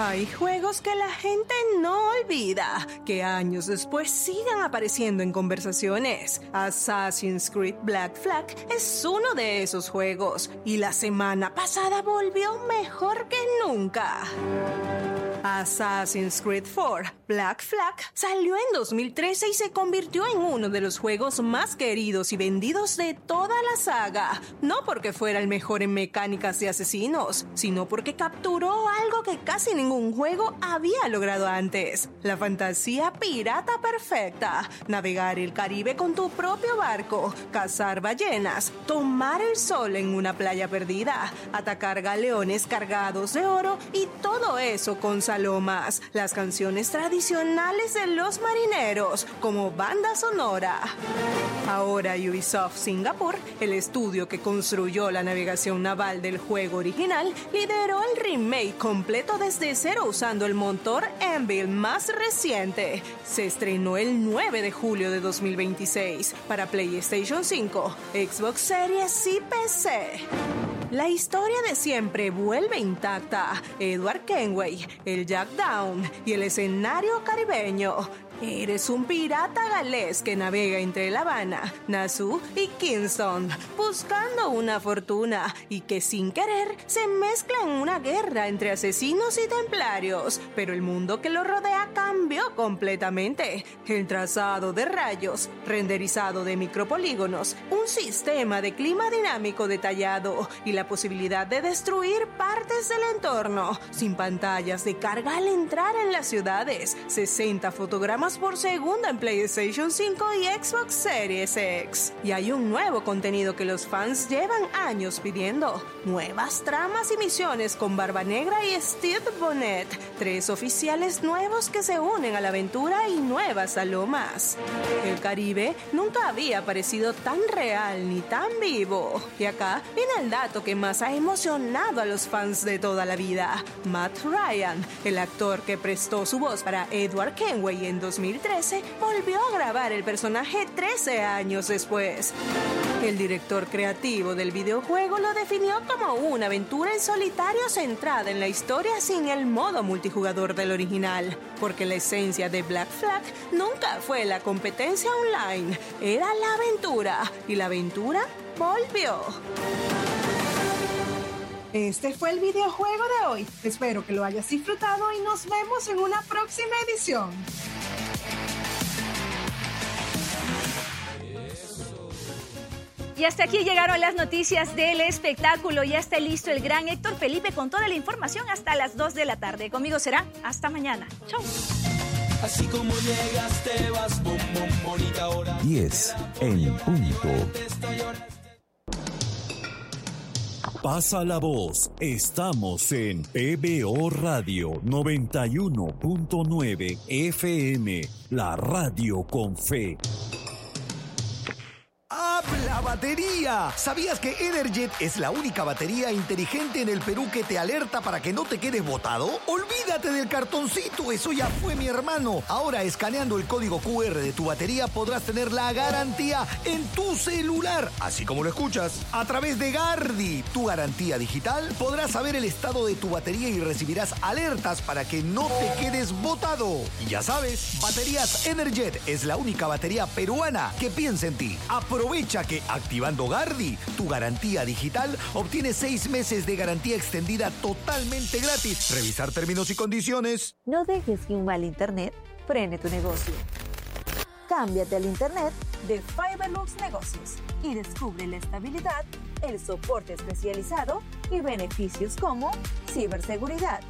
Hay juegos que la gente no olvida, que años después sigan apareciendo en conversaciones. Assassin's Creed Black Flag es uno de esos juegos, y la semana pasada volvió mejor que nunca. Assassin's Creed 4 Black Flag salió en 2013 y se convirtió en uno de los juegos más queridos y vendidos de toda la saga. No porque fuera el mejor en mecánicas de asesinos, sino porque capturó algo que casi ningún juego había logrado antes: la fantasía pirata perfecta. Navegar el Caribe con tu propio barco, cazar ballenas, tomar el sol en una playa perdida, atacar galeones cargados de oro, y todo eso con salomas, las canciones tradicionales de los marineros como banda sonora. Ahora Ubisoft Singapur, el estudio que construyó la navegación naval del juego original, lideró el remake completo desde cero usando el motor Anvil más reciente. Se estrenó el 9 de julio de 2026 para PlayStation 5, Xbox Series y PC. La historia de siempre vuelve intacta. Edward Kenway, el Jack Dawn y el escenario caribeño. Eres un pirata galés que navega entre La Habana, Nassau y Kingston, buscando una fortuna, y que sin querer se mezcla en una guerra entre asesinos y templarios. Pero el mundo que lo rodea cambió completamente. El trazado de rayos, renderizado de micropolígonos, un sistema de clima dinámico detallado y la posibilidad de destruir partes del entorno, sin pantallas de carga al entrar en las ciudades, 60 fotogramas por segundo en PlayStation 5 y Xbox Series X. Y hay un nuevo contenido que los fans llevan años pidiendo: nuevas tramas y misiones con Barba Negra y Steve Bonnet, 3 oficiales nuevos que se unen a la aventura y nuevas salomas. El Caribe nunca había parecido tan real ni tan vivo. Y acá viene el dato que más ha emocionado a los fans de toda la vida: Matt Ryan, el actor que prestó su voz para Edward Kenway en 2013, volvió a grabar el personaje 13 años después. El director creativo del videojuego lo definió como una aventura en solitario centrada en la historia sin el modo multijugador del original, porque la esencia de Black Flag nunca fue la competencia online, era la aventura, y la aventura volvió. Este fue el videojuego de hoy. Espero que lo hayas disfrutado y nos vemos en una próxima edición. Y hasta aquí llegaron las noticias del espectáculo. Ya está listo el gran Héctor Felipe con toda la información hasta las 2 de la tarde. Conmigo será hasta mañana. Chau. Así como llegaste, vas, bom, bom, bonita hora. 10 en punto. Pasa la voz. Estamos en PBO Radio 91.9 FM, la radio con fe. ¡Habla batería! ¿Sabías que Energet es la única batería inteligente en el Perú que te alerta para que no te quedes botado? Olvídate del cartoncito, eso ya fue, mi hermano. Ahora, escaneando el código QR de tu batería, podrás tener la garantía en tu celular, así como lo escuchas. A través de Gardi, tu garantía digital, podrás saber el estado de tu batería y recibirás alertas para que no te quedes botado. Y ya sabes, Baterías Energet es la única batería peruana que piensa en ti. Aprovecha que activando Gardi, tu garantía digital, obtienes 6 meses de garantía extendida totalmente gratis. Revisar términos y condiciones. No dejes que un mal internet frene tu negocio. Cámbiate al internet de Fiberlux Negocios y descubre la estabilidad, el soporte especializado y beneficios como ciberseguridad,